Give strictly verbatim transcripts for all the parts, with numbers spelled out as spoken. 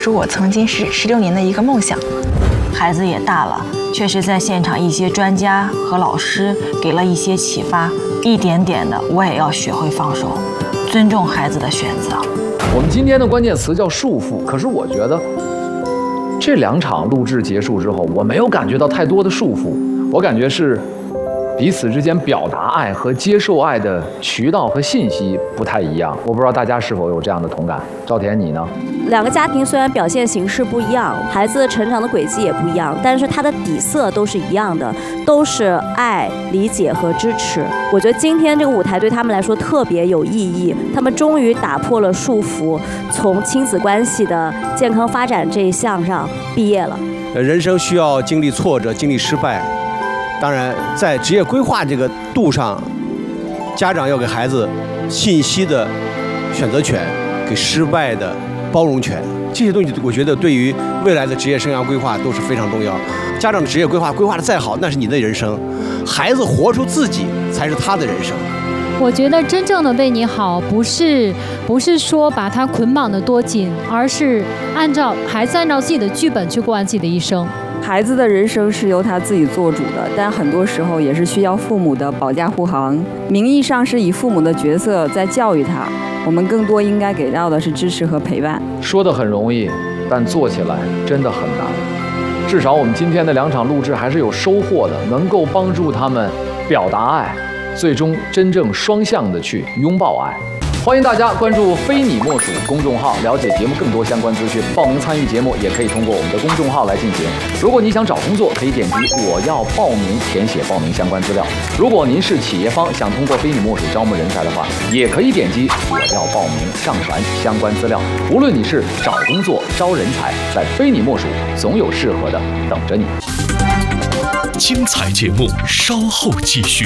是我曾经十十六年的一个梦想。 孩子也大了，确实在现场一些专家和老师给了一些启发，一点点的我也要学会放手，尊重孩子的选择。 我们今天的关键词叫束缚，可是我觉得这两场录制结束之后，我没有感觉到太多的束缚，我感觉是彼此之间表达爱和接受爱的渠道和信息不太一样。我不知道大家是否有这样的同感。赵田，你呢？ 两个家庭虽然表现形式不一样，孩子成长的轨迹也不一样，但是它的底色都是一样的，都是爱、理解和支持。我觉得今天这个舞台对他们来说特别有意义，他们终于打破了束缚，从亲子关系的健康发展这一项上毕业了。 人生需要经历挫折，经历失败。当然，在职业规划这个度上，家长要给孩子信息的选择权，给失败的包容权。这些东西，我觉得对于未来的职业生涯规划都是非常重要。家长的职业规划规划的再好，那是你的人生；孩子活出自己才是他的人生。 我觉得真正的为你好，不是不是说把他捆绑得多紧，而是按照孩子按照自己的剧本去过完自己的一生。 孩子的人生是由他自己做主的，但很多时候也是需要父母的保驾护航。名义上是以父母的角色在教育他，我们更多应该给到的是支持和陪伴。 说得很容易，但做起来真的很难。至少我们今天的两场录制还是有收获的，能够帮助他们表达爱，最终真正双向的去拥抱爱。欢迎大家关注非你莫属公众号，了解节目更多相关资讯。报名参与节目也可以通过我们的公众号来进行。如果你想找工作，可以点击我要报名，填写报名相关资料。如果您是企业方，想通过非你莫属招募人才的话，也可以点击我要报名，上传相关资料。无论你是找工作、招人才，在非你莫属总有适合的等着你。 精彩节目稍后继续。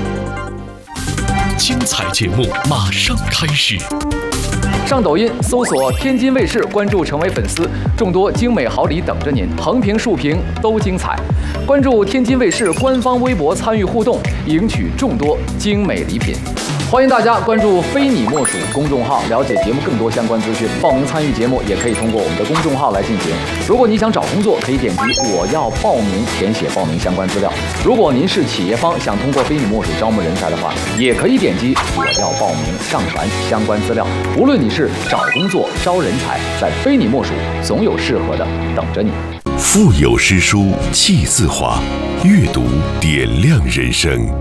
精彩节目马上开始。 上抖音搜索天津卫视，关注成为粉丝，众多精美好礼等着您，横屏竖屏都精彩。关注天津卫视官方微博参与互动，赢取众多精美礼品。欢迎大家关注非你莫属公众号，了解节目更多相关资讯。报名参与节目也可以通过我们的公众号来进行。如果你想找工作，可以点击我要报名，填写报名相关资料。如果您是企业方，想通过非你莫属招募人才的话，也可以点击我要报名，上传相关资料。无论你是找工作、招人才，在非你莫属总有适合的等着你。 腹有诗书气自华，阅读点亮人生。